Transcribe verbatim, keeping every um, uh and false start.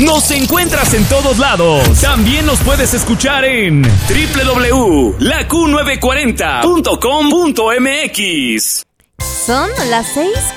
Nos encuentras en todos lados. También nos puedes escuchar en doble u doble u doble u punto la q novecientos cuarenta punto com punto m x. Son las seis